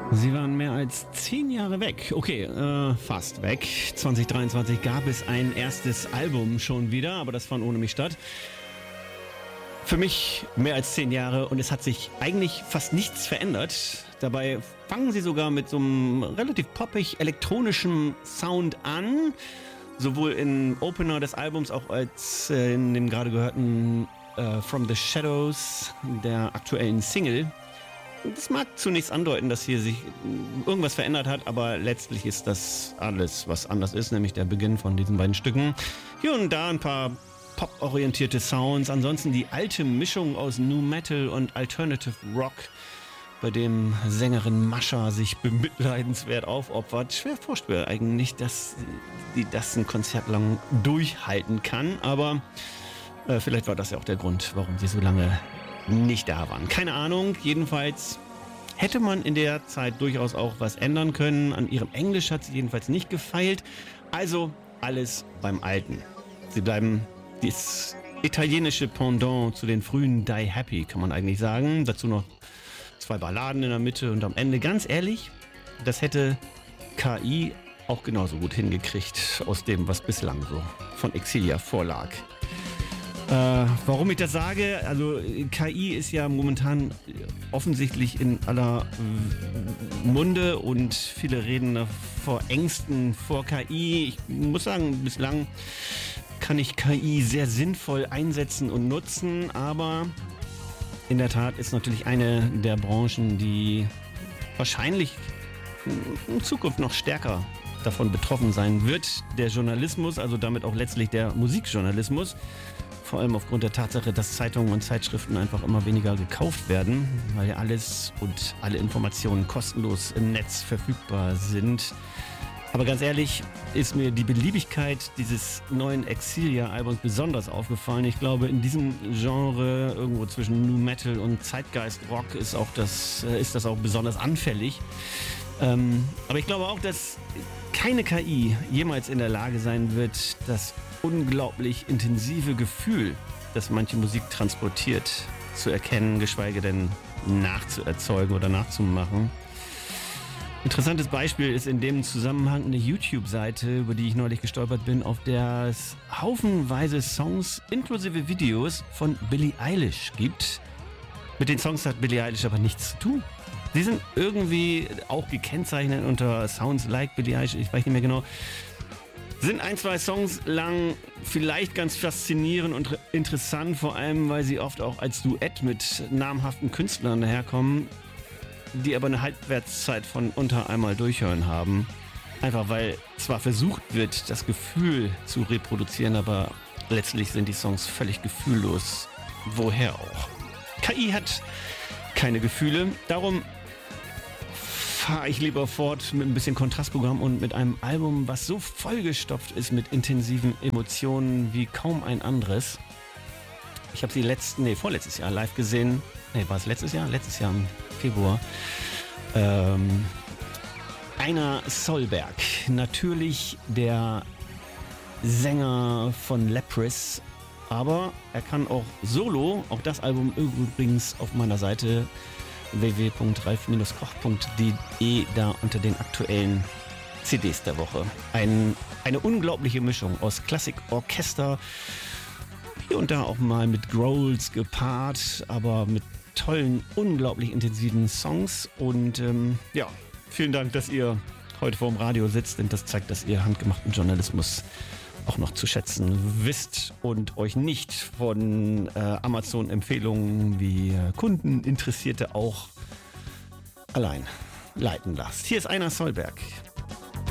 Sie waren mehr als 10 Jahre weg. Okay, fast weg. 2023 gab es ein erstes Album schon wieder, aber das fand ohne mich statt. Für mich mehr als 10 Jahre und es hat sich eigentlich fast nichts verändert. Dabei fangen sie sogar mit so einem relativ poppig-elektronischen Sound an. Sowohl im Opener des Albums auch als in dem gerade gehörten From the Shadows, der aktuellen Single. Das mag zunächst andeuten, dass hier sich irgendwas verändert hat, aber letztlich ist das alles, was anders ist, nämlich der Beginn von diesen beiden Stücken. Hier und da ein paar pop-orientierte Sounds, ansonsten die alte Mischung aus Nu Metal und Alternative Rock, bei dem Sängerin Mascha sich bemitleidenswert aufopfert. Schwer vorstellbar eigentlich, dass die das ein Konzert lang durchhalten kann, aber vielleicht war das ja auch der Grund, warum sie so lange nicht da waren. Keine Ahnung, jedenfalls hätte man in der Zeit durchaus auch was ändern können. An ihrem Englisch hat sie jedenfalls nicht gefeilt. Also alles beim Alten. Sie bleiben das italienische Pendant zu den frühen Die Happy, kann man eigentlich sagen. Dazu noch 2 Balladen in der Mitte und am Ende. Ganz ehrlich, das hätte KI auch genauso gut hingekriegt aus dem, was bislang so von Exilia vorlag. Warum ich das sage, also KI ist ja momentan offensichtlich in aller Munde und viele reden vor Ängsten vor KI. Ich muss sagen, bislang kann ich KI sehr sinnvoll einsetzen und nutzen, aber in der Tat ist natürlich eine der Branchen, die wahrscheinlich in Zukunft noch stärker davon betroffen sein wird. Der Journalismus, also damit auch letztlich der Musikjournalismus. Vor allem aufgrund der Tatsache, dass Zeitungen und Zeitschriften einfach immer weniger gekauft werden, weil ja alles und alle Informationen kostenlos im Netz verfügbar sind. Aber ganz ehrlich, ist mir die Beliebigkeit dieses neuen Exilia-Albums besonders aufgefallen. Ich glaube, in diesem Genre, irgendwo zwischen Nu Metal und Zeitgeist-Rock, ist das auch besonders anfällig. Aber ich glaube auch, dass keine KI jemals in der Lage sein wird, das unglaublich intensive Gefühl, das manche Musik transportiert, zu erkennen, geschweige denn nachzuerzeugen oder nachzumachen. Interessantes Beispiel ist in dem Zusammenhang eine YouTube-Seite, über die ich neulich gestolpert bin, auf der es haufenweise Songs inklusive Videos von Billie Eilish gibt. Mit den Songs hat Billie Eilish aber nichts zu tun. Sie sind irgendwie auch gekennzeichnet unter Sounds like Billie Eilish, ich weiß nicht mehr genau. Sind 1, 2 Songs lang vielleicht ganz faszinierend und interessant, vor allem, weil sie oft auch als Duett mit namhaften Künstlern daherkommen, die aber eine Halbwertszeit von unter einmal durchhören haben. Einfach weil zwar versucht wird, das Gefühl zu reproduzieren, aber letztlich sind die Songs völlig gefühllos. Woher auch? KI hat keine Gefühle, darum fahre ich lieber fort mit ein bisschen Kontrastprogramm und mit einem Album, was so vollgestopft ist mit intensiven Emotionen wie kaum ein anderes. Ich habe sie vorletztes Jahr live gesehen. War es letztes Jahr? Letztes Jahr im Februar. Einar Solberg, natürlich der Sänger von Leprous, aber er kann auch solo, auch das Album übrigens auf meiner Seite www.ralf-koch.de, da unter den aktuellen CDs der Woche. Eine unglaubliche Mischung aus Klassik, Orchester, hier und da auch mal mit Growls gepaart, aber mit tollen, unglaublich intensiven Songs. Und vielen Dank, dass ihr heute vor dem Radio sitzt, denn das zeigt, dass ihr handgemachten Journalismus auch noch zu schätzen wisst und euch nicht von Amazon-Empfehlungen wie Kundeninteressierte auch allein leiten lasst. Hier ist Einar Solberg.